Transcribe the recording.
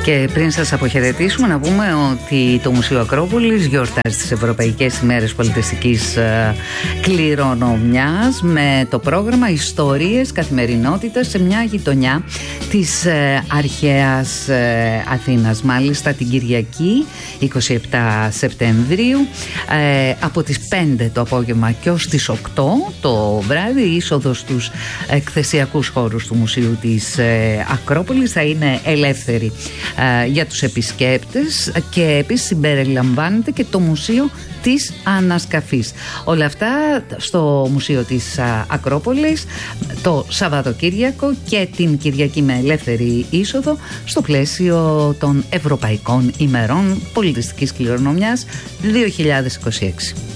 Και πριν σας αποχαιρετήσουμε, να πούμε ότι το Μουσείο Ακρόπολης γιορτάζει τις Ευρωπαϊκές ημέρες πολιτιστικής κληρονομιάς με το πρόγραμμα Ιστορίες Καθημερινότητας σε μια γειτονιά της αρχαίας Αθήνας. Μάλιστα την Κυριακή 27 Σεπτεμβρίου από τις 5 το απόγευμα και ως τις 8 το βράδυ η είσοδος στους εκθεσιακούς χώρους του Μουσείου της Ακρόπολης θα είναι ελεύθερη για τους επισκέπτες και επίσης συμπεριλαμβάνεται και το Μουσείο της Ανασκαφής. Όλα αυτά στο Μουσείο της Ακρόπολης το Σαββατοκύριακο και την Κυριακή με ελεύθερη είσοδο στο πλαίσιο των Ευρωπαϊκών ημερών πολιτιστικής κληρονομιάς 2026.